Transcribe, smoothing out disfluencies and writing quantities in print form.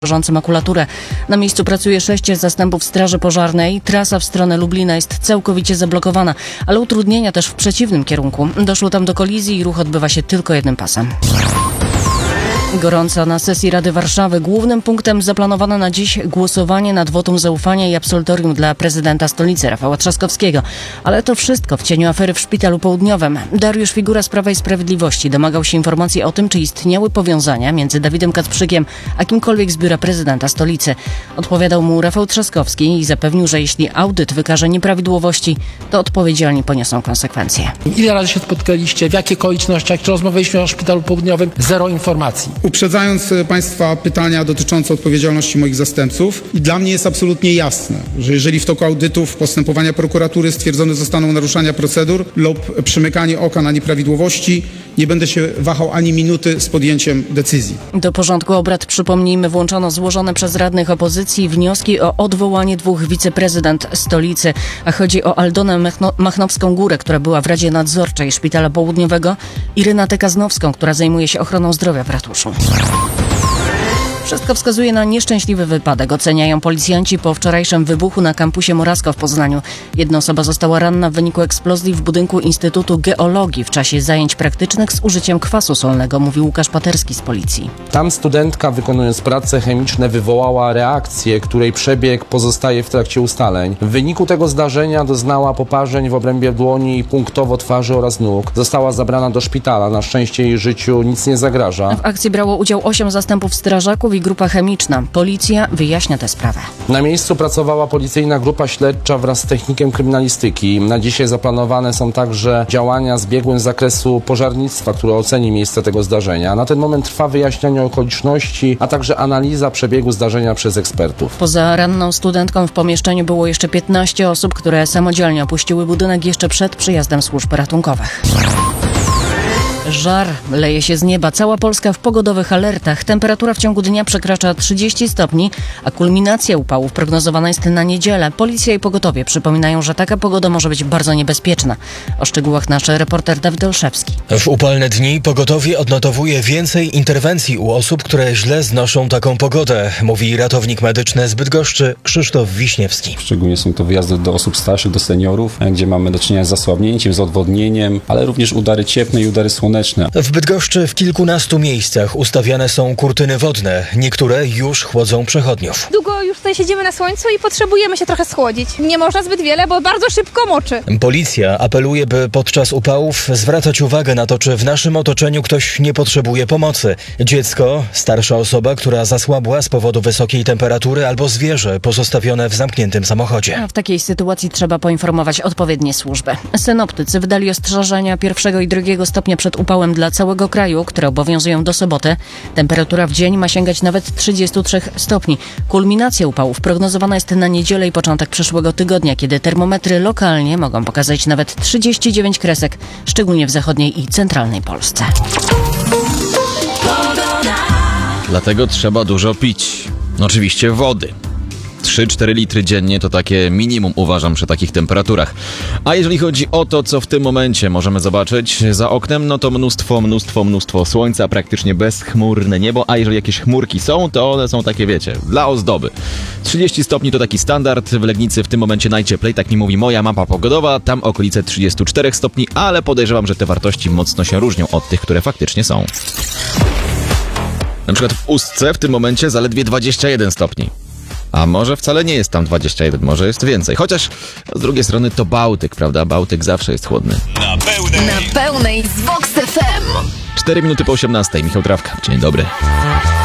wożący makulaturę. Na miejscu pracuje 6 zastępów Straży Pożarnej. Trasa w stronę Lublina jest całkowicie zablokowana, ale utrudnienia też w przeciwnym kierunku. Doszło tam do kolizji i ruch odbywa się tylko jednym pasem. Gorąco na sesji Rady Warszawy. Głównym punktem zaplanowano na dziś głosowanie nad wotum zaufania i absolutorium dla prezydenta stolicy Rafała Trzaskowskiego. Ale to wszystko w cieniu afery w Szpitalu Południowym. Dariusz Figura z Prawa i Sprawiedliwości domagał się informacji o tym, czy istniały powiązania między Dawidem Kacprzykiem a kimkolwiek z biura prezydenta stolicy. Odpowiadał mu Rafał Trzaskowski i zapewnił, że jeśli audyt wykaże nieprawidłowości, to odpowiedzialni poniosą konsekwencje. Ile razy się spotkaliście, w jakich okolicznościach, czy rozmawialiśmy o Szpitalu Południowym? Zero informacji. Uprzedzając Państwa pytania dotyczące odpowiedzialności moich zastępców, i dla mnie jest absolutnie jasne, że jeżeli w toku audytów postępowania prokuratury stwierdzone zostaną naruszenia procedur lub przymykanie oka na nieprawidłowości, nie będę się wahał ani minuty z podjęciem decyzji. Do porządku obrad, przypomnijmy, włączono złożone przez radnych opozycji wnioski o odwołanie 2 wiceprezydent stolicy. A chodzi o Aldonę Machnowską-Górę, która była w Radzie Nadzorczej Szpitala Południowego, i Renatę Kaznowską, która zajmuje się ochroną zdrowia w ratuszu. Wszystko wskazuje na nieszczęśliwy wypadek, oceniają policjanci po wczorajszym wybuchu na kampusie Morasko w Poznaniu. Jedna osoba została ranna w wyniku eksplozji w budynku Instytutu Geologii w czasie zajęć praktycznych z użyciem kwasu solnego, mówi Łukasz Paterski z policji. Tam studentka, wykonując prace chemiczne, wywołała reakcję, której przebieg pozostaje w trakcie ustaleń. W wyniku tego zdarzenia doznała poparzeń w obrębie dłoni, punktowo twarzy oraz nóg. Została zabrana do szpitala. Na szczęście jej życiu nic nie zagraża. W akcji brało udział 8 zastępów strażaków i grupa chemiczna. Policja wyjaśnia tę sprawę. Na miejscu pracowała policyjna grupa śledcza wraz z technikiem kryminalistyki. Na dzisiaj zaplanowane są także działania z biegłym z zakresu pożarnictwa, które oceni miejsce tego zdarzenia. Na ten moment trwa wyjaśnianie okoliczności, a także analiza przebiegu zdarzenia przez ekspertów. Poza ranną studentką w pomieszczeniu było jeszcze 15 osób, które samodzielnie opuściły budynek jeszcze przed przyjazdem służb ratunkowych. Żar leje się z nieba. Cała Polska w pogodowych alertach. Temperatura w ciągu dnia przekracza 30 stopni, a kulminacja upałów prognozowana jest na niedzielę. Policja i pogotowie przypominają, że taka pogoda może być bardzo niebezpieczna. O szczegółach nasz reporter Dawid Olszewski. W upalne dni pogotowie odnotowuje więcej interwencji u osób, które źle znoszą taką pogodę, mówi ratownik medyczny z Bydgoszczy Krzysztof Wiśniewski. Szczególnie są to wyjazdy do osób starszych, do seniorów, gdzie mamy do czynienia z zasłabnięciem, z odwodnieniem, ale również udary cieplne i udary słoneczne. W Bydgoszczy w kilkunastu miejscach ustawiane są kurtyny wodne. Niektóre już chłodzą przechodniów. Długo już tutaj siedzimy na słońcu i potrzebujemy się trochę schłodzić. Nie można zbyt wiele, bo bardzo szybko moczy. Policja apeluje, by podczas upałów zwracać uwagę na to, czy w naszym otoczeniu ktoś nie potrzebuje pomocy. Dziecko, starsza osoba, która zasłabła z powodu wysokiej temperatury, albo zwierzę pozostawione w zamkniętym samochodzie. A w takiej sytuacji trzeba poinformować odpowiednie służby. Synoptycy wydali ostrzeżenia 1. i 2. stopnia przed upałem dla całego kraju, które obowiązują do soboty. Temperatura w dzień ma sięgać nawet 33 stopni. Kulminacja upałów prognozowana jest na niedzielę i początek przyszłego tygodnia, kiedy termometry lokalnie mogą pokazać nawet 39 kresek, szczególnie w zachodniej i centralnej Polsce. Dlatego trzeba dużo pić. Oczywiście wody. 3-4 litry dziennie to takie minimum, uważam, przy takich temperaturach. A jeżeli chodzi o to, co w tym momencie możemy zobaczyć za oknem, no to mnóstwo słońca, praktycznie bezchmurne niebo, a jeżeli jakieś chmurki są, to one są takie, wiecie, dla ozdoby. 30 stopni to taki standard, w Legnicy w tym momencie najcieplej, tak mi mówi moja mapa pogodowa, tam okolice 34 stopni, ale podejrzewam, że te wartości mocno się różnią od tych, które faktycznie są. Na przykład w Ustce w tym momencie zaledwie 21 stopni. A może wcale nie jest tam 21, może jest więcej. Chociaż z drugiej strony to Bałtyk, prawda? Bałtyk zawsze jest chłodny. Na pełnej z Vox FM. 4 minuty po 18. Michał Trawka. Dzień dobry.